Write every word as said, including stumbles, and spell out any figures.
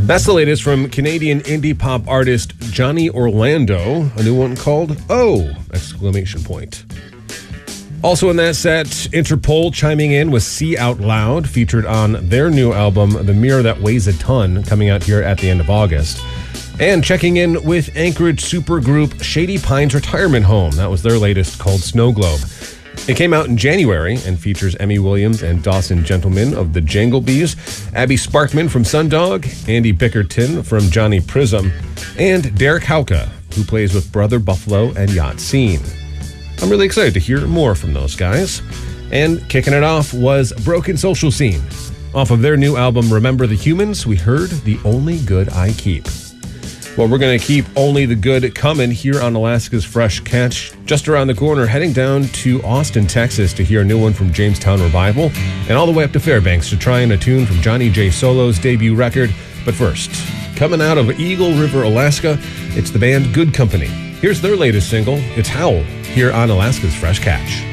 That's the latest from Canadian indie pop artist Johnny Orlando, a new one called Oh! Exclamation point. Also in that set, Interpol chiming in with See Out Loud, featured on their new album, The Mirror That Weighs a Ton, coming out here at the end of August. And checking in with Anchorage supergroup Shady Pines Retirement Home. That was their latest, called Snow Globe. It came out in January and features Emmy Williams and Dawson Gentleman of the Jangle Bees, Abby Sparkman from Sundog, Andy Bickerton from Johnny Prism, and Derek Hauka, who plays with Brother Buffalo and Yacht Scene. I'm really excited to hear more from those guys. And kicking it off was Broken Social Scene. Off of their new album, Remember the Humans, we heard The Only Good I Keep. Well, we're going to keep Only the Good coming here on Alaska's Fresh Catch. Just around the corner, heading down to Austin, Texas to hear a new one from Jamestown Revival, and all the way up to Fairbanks to try in a tune from Johnny J. Solo's debut record. But first, coming out of Eagle River, Alaska, it's the band Good Company. Here's their latest single, It's Howl, here on Alaska's Fresh Catch.